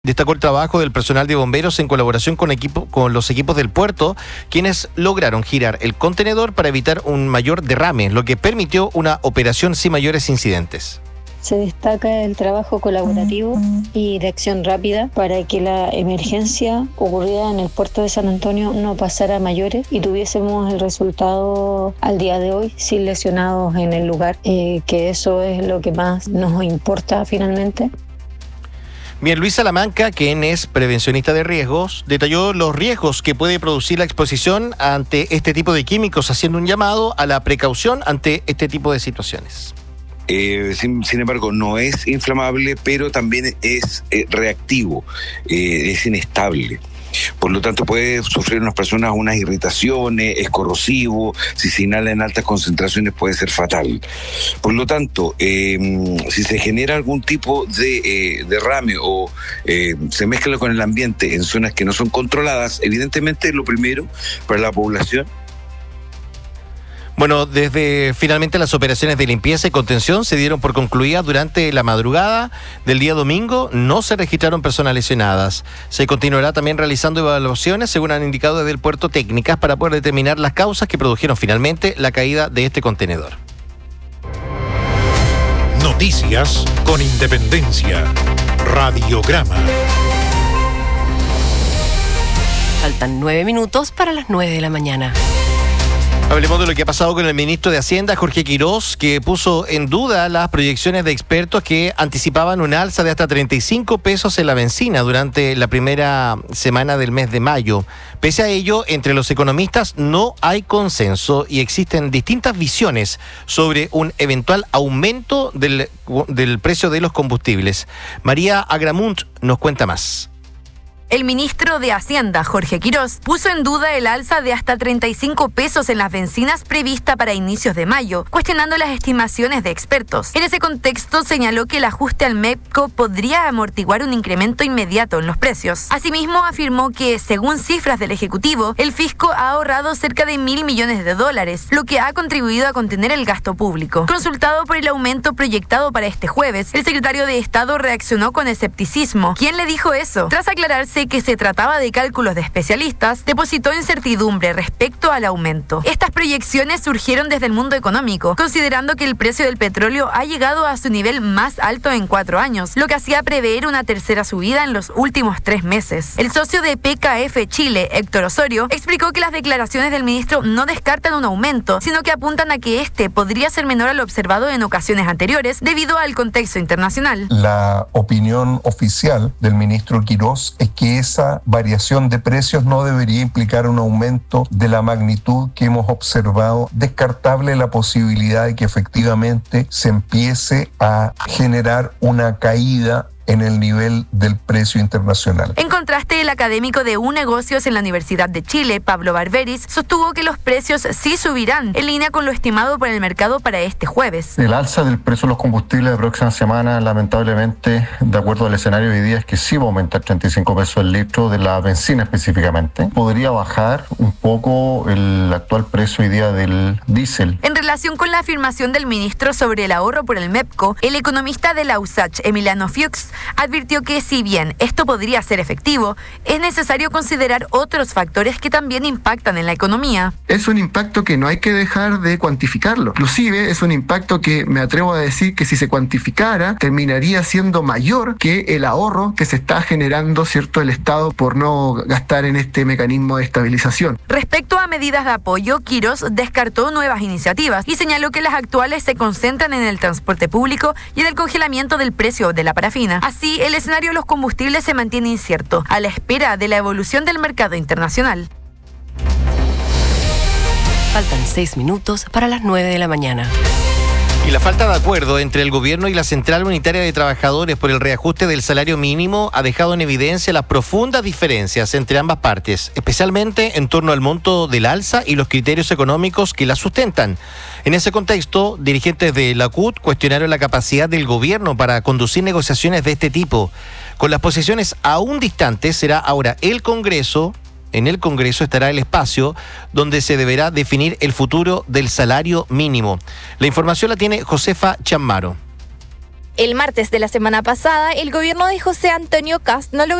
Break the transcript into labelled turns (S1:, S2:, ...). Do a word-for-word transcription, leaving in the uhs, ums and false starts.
S1: Destacó el trabajo del personal de bomberos en colaboración con, equipo, con los equipos del puerto, quienes lograron girar el contenedor para evitar un mayor derrame, lo que permitió una operación sin mayores incidentes.
S2: Se destaca el trabajo colaborativo y de acción rápida para que la emergencia ocurrida en el puerto de San Antonio no pasara a mayores y tuviésemos el resultado al día de hoy sin lesionados en el lugar, eh, que eso es lo que más nos importa finalmente.
S1: Bien, Luis Salamanca, quien es prevencionista de riesgos, detalló los riesgos que puede producir la exposición ante este tipo de químicos, haciendo un llamado a la precaución ante este tipo de situaciones.
S3: Eh, sin, sin embargo, no es inflamable, pero también es eh, reactivo, eh, es inestable. Por lo tanto, puede sufrir unas personas unas irritaciones, es corrosivo, si se inhala en altas concentraciones puede ser fatal. Por lo tanto, eh, si se genera algún tipo de eh, derrame o eh, se mezcla con el ambiente en zonas que no son controladas, evidentemente lo primero para la población.
S1: Bueno, desde finalmente las operaciones de limpieza y contención se dieron por concluidas durante la madrugada del día domingo. No se registraron personas lesionadas. Se continuará también realizando evaluaciones, según han indicado desde el puerto, técnicas para poder determinar las causas que produjeron finalmente la caída de este contenedor.
S4: Noticias con Independencia. Radiograma.
S5: Faltan nueve minutos para las nueve de la mañana.
S1: Hablemos de lo que ha pasado con el ministro de Hacienda, Jorge Quirós, que puso en duda las proyecciones de expertos que anticipaban un alza de hasta treinta y cinco pesos en la benzina durante la primera semana del mes de mayo. Pese a ello, entre los economistas no hay consenso y existen distintas visiones sobre un eventual aumento del, del precio de los combustibles. María Agramunt nos cuenta más.
S6: El ministro de Hacienda, Jorge Quirós, puso en duda el alza de hasta treinta y cinco pesos en las bencinas prevista para inicios de mayo, cuestionando las estimaciones de expertos. En ese contexto, señaló que el ajuste al MEPCO podría amortiguar un incremento inmediato en los precios. Asimismo, afirmó que, según cifras del Ejecutivo, el fisco ha ahorrado cerca de mil millones de dólares, lo que ha contribuido a contener el gasto público. Consultado por el aumento proyectado para este jueves, el secretario de Estado reaccionó con escepticismo. ¿Quién le dijo eso? Tras aclararse que se trataba de cálculos de especialistas, depositó incertidumbre respecto al aumento. Estas proyecciones surgieron desde el mundo económico, considerando que el precio del petróleo ha llegado a su nivel más alto en cuatro años, lo que hacía prever una tercera subida en los últimos tres meses. El socio de P K F Chile, Héctor Osorio, explicó que las declaraciones del ministro no descartan un aumento, sino que apuntan a que este podría ser menor a lo observado en ocasiones anteriores debido al contexto internacional.
S7: La opinión oficial del ministro Quirós es que esa variación de precios no debería implicar un aumento de la magnitud que hemos observado, descartable la posibilidad de que efectivamente se empiece a generar una caída en el nivel del precio internacional.
S6: En contraste, el académico de U Negocios en la Universidad de Chile, Pablo Barberis, sostuvo que los precios sí subirán, en línea con lo estimado por el mercado para este jueves.
S8: El alza del precio de los combustibles de próxima semana, lamentablemente, de acuerdo al escenario de hoy día, es que sí va a aumentar treinta y cinco pesos el litro de la benzina específicamente. Podría bajar un poco el actual precio hoy día del diésel.
S6: En relación con la afirmación del ministro sobre el ahorro por el MEPCO, el economista de la U S A C, Emiliano Fuchs, advirtió que si bien esto podría ser efectivo, es necesario considerar otros factores que también impactan en la economía.
S9: Es un impacto que no hay que dejar de cuantificarlo. Inclusive es un impacto que me atrevo a decir que si se cuantificara terminaría siendo mayor que el ahorro que se está generando, ¿cierto?, el Estado por no gastar en este mecanismo de estabilización.
S6: Respecto a medidas de apoyo, Quirós descartó nuevas iniciativas y señaló que las actuales se concentran en el transporte público y en el congelamiento del precio de la parafina. Así, el escenario de los combustibles se mantiene incierto, a la espera de la evolución del mercado internacional.
S5: Faltan seis minutos para las nueve de la mañana.
S1: Y la falta de acuerdo entre el gobierno y la Central Unitaria de Trabajadores por el reajuste del salario mínimo ha dejado en evidencia las profundas diferencias entre ambas partes, especialmente en torno al monto del alza y los criterios económicos que la sustentan. En ese contexto, dirigentes de la C U T cuestionaron la capacidad del gobierno para conducir negociaciones de este tipo. Con las posiciones aún distantes, será ahora el Congreso En el Congreso estará el espacio donde se deberá definir el futuro del salario mínimo. La información la tiene Josefa Chammaro.
S10: El martes de la semana pasada, el gobierno de José Antonio Kast no logró